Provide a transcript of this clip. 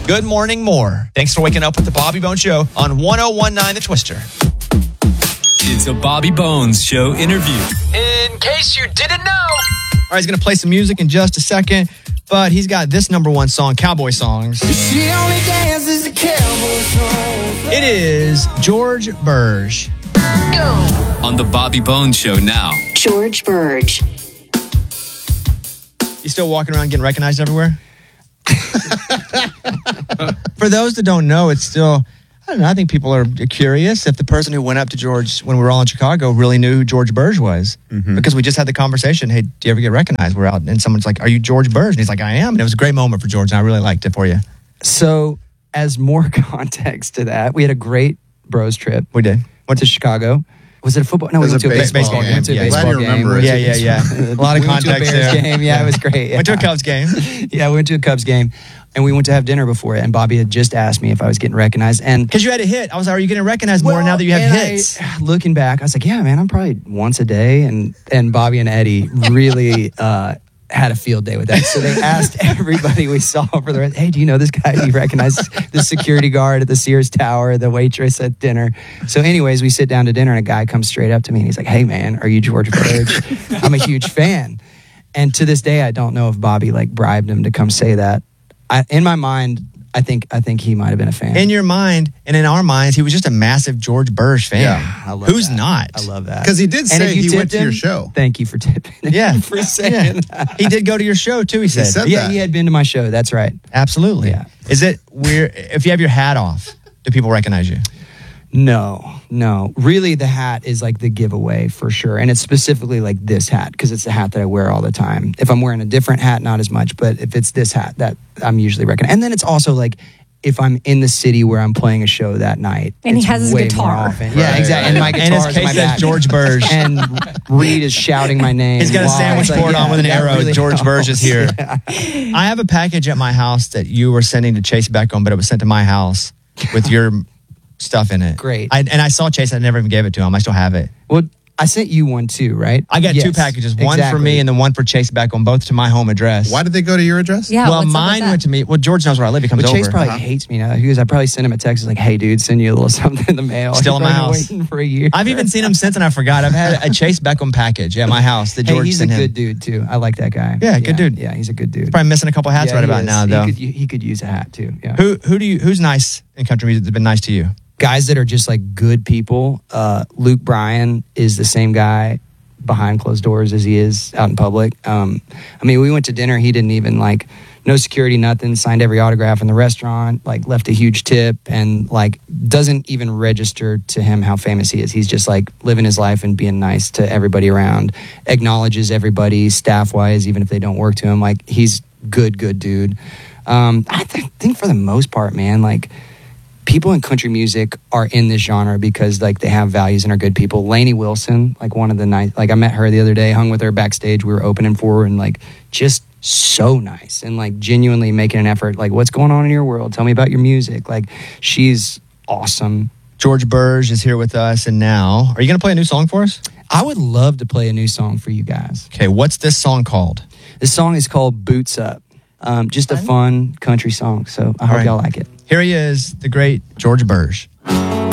Good morning, more. Thanks for waking up with the Bobby Bones Show on 1019 The Twister. It's a Bobby Bones Show interview. In case you didn't know. All right, he's going to play some music in just a second, but he's got this number one song, Cowboy Songs. She only dances a cowboy song. It is George Burge. On the Bobby Bones Show now. George Burge. You still walking around getting recognized everywhere? For those that don't know, it's still, I don't know, I think people are curious if the person who went up to George when we were all in Chicago really knew who George Burge was. Mm-hmm. Because we just had the conversation, hey, do you ever get recognized? We're out, and someone's like, are you George Burge? And he's like, I am. And it was a great moment for George, and I really liked it for you. So, as more context to that, we had a great bros trip. We did. Went to Chicago. Was it a football? No, we went to a baseball game. We went to a baseball game. Remember it. Yeah. A lot of context there. Game. Yeah, it was great. Yeah. Went to a Cubs game. Yeah, we went to a Cubs game. And we went to have dinner before it. And Bobby had just asked me if I was getting recognized. And because you had a hit. I was like, are you getting recognized more now that you have hits? Looking back, I was like, yeah, man, I'm probably once a day. And Bobby and Eddie really had a field day with that. So they asked everybody we saw for the rest, hey, do you know this guy? Do you recognize the security guard at the Sears Tower, the waitress at dinner? So anyways, we sit down to dinner and a guy comes straight up to me and he's like, hey, man, are you George Burge? I'm a huge fan. And to this day, I don't know if Bobby bribed him to come say that. In my mind, I think he might have been a fan. In your mind and in our minds, he was just a massive George Burge fan. Yeah, I love Who's that. not? I love that. Because he did say he went to your show. Thank you for tipping. Yeah. For saying that. He did go to your show too, he said. Yeah, he had been to my show. That's right. Absolutely. Yeah. Is it weird if you have your hat off, do people recognize you? No. Really, the hat is the giveaway for sure. And it's specifically this hat because it's the hat that I wear all the time. If I'm wearing a different hat, not as much. But if it's this hat, that I'm usually recognized. And then it's also if I'm in the city where I'm playing a show that night. And he has his way guitar. More often. Yeah, exactly. And my guitar and his is case my says back. George Burge. And Reed is shouting my name. He's got a sandwich board on with an arrow. Really George Burge is here. Yeah. I have a package at my house that you were sending to Chase Beckham, but it was sent to my house with your stuff in it. Great. And I saw Chase. I never even gave it to him. I still have it. Well, I sent you one too, right? I got two packages. One for me and then one for Chase Beckham, both to my home address. Why did they go to your address? Yeah, well, mine went to me. Well, George knows where I live. He comes But over. Chase probably hates me now. I probably sent him a text hey, dude, send you a little something in the mail. Still in my house. Waiting for a year. I've even seen him since and I forgot. I've had a Chase Beckham package at my house that George he's sent a him. good dude too. I like that guy. Yeah, good dude. Yeah, he's a good dude. Probably missing a couple hats right he about is. now, though. He could use a hat too. Yeah. Who's nice in country music that's been nice to you? Guys that are just good people. Luke Bryan is the same guy behind closed doors as he is out in public. We went to dinner. He didn't even no security, nothing, signed every autograph in the restaurant, left a huge tip and doesn't even register to him how famous he is. He's just living his life and being nice to everybody around, acknowledges everybody staff wise, even if they don't work to him. He's good dude. I think for the most part, man, people in country music are in this genre because they have values and are good people. Lainey Wilson, one of the nice, I met her the other day, hung with her backstage. We were opening for her and just so nice and genuinely making an effort. What's going on in your world? Tell me about your music. She's awesome. George Burge is here with us, and now, are you going to play a new song for us? I would love to play a new song for you guys. Okay, what's this song called? This song is called Boots Up. Just a fun country song, so I hope y'all like it. Here he is, the great George Burge.